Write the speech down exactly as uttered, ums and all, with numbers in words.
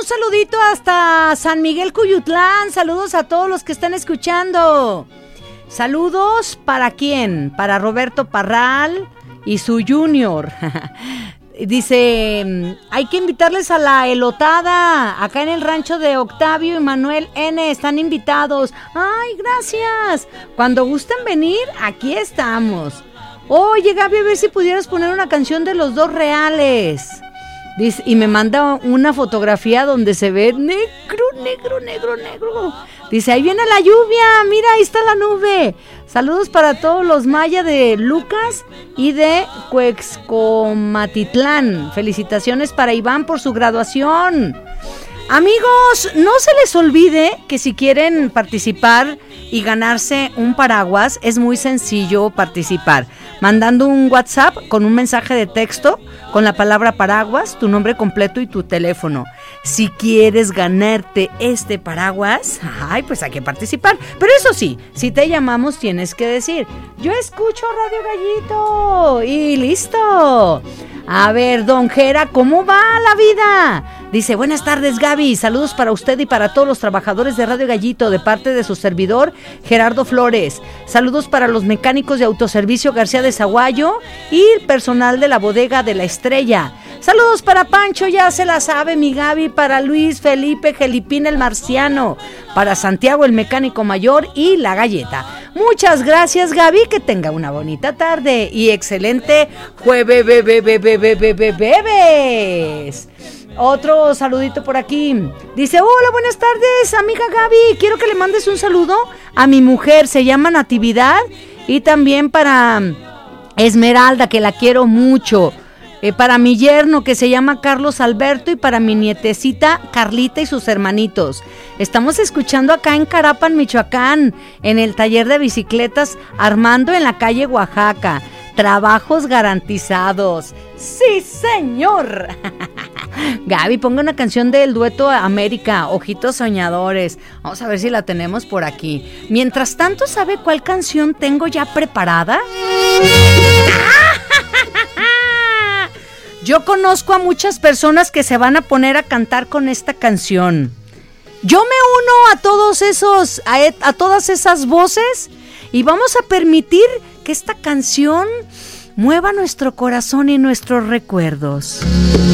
saludito hasta San Miguel Cuyutlán. Saludos a todos los que están escuchando. Saludos, ¿para quién? Para Roberto Parral y su junior. Dice, hay que invitarles a la elotada, acá en el rancho de Octavio y Manuel N. Están invitados. Ay, gracias. Cuando gusten venir, aquí estamos. Oye, Gaby, a ver si pudieras poner una canción de Los Dos Reales. Dice, y me manda una fotografía donde se ve negro, negro, negro, negro. Dice, ahí viene la lluvia, mira, ahí está la nube. Saludos para todos los maya de Lucas y de Cuexcomatitlán. Felicitaciones para Iván por su graduación. Amigos, no se les olvide que si quieren participar y ganarse un paraguas, es muy sencillo participar. Mandando un WhatsApp con un mensaje de texto con la palabra paraguas, tu nombre completo y tu teléfono. Si quieres ganarte este paraguas, ay, pues hay que participar. Pero eso sí, si te llamamos tienes que decir, yo escucho Radio Gallito y listo. A ver, don Jera, ¿cómo va la vida? Dice, buenas tardes, Gaby, saludos para usted y para todos los trabajadores de Radio Gallito de parte de su servidor, Gerardo Flores. Saludos para los mecánicos de Autoservicio García de Zaguayo y el personal de la bodega de La Estrella. Saludos para Pancho, ya se la sabe, mi Gaby, para Luis Felipe Gelipín el Marciano, para Santiago el mecánico mayor y La Galleta. Muchas gracias, Gaby, que tenga una bonita tarde y excelente jueves, bebé, bebé, bebé, bebés. Otro saludito por aquí. Dice, hola, buenas tardes, amiga Gaby. Quiero que le mandes un saludo a mi mujer, se llama Natividad, y también para Esmeralda, que la quiero mucho. Eh, para mi yerno, que se llama Carlos Alberto, y para mi nietecita Carlita y sus hermanitos. Estamos escuchando acá en Carapan, Michoacán, en el taller de bicicletas Armando, en la calle Oaxaca. Trabajos garantizados. ¡Sí, señor! Gaby, ponga una canción del dueto América, Ojitos Soñadores. Vamos a ver si la tenemos por aquí. Mientras tanto, ¿sabe cuál canción tengo ya preparada? Yo conozco a muchas personas que se van a poner a cantar con esta canción. Yo me uno a todos esos, a, a todas esas voces, y vamos a permitir que esta canción mueva nuestro corazón y nuestros recuerdos.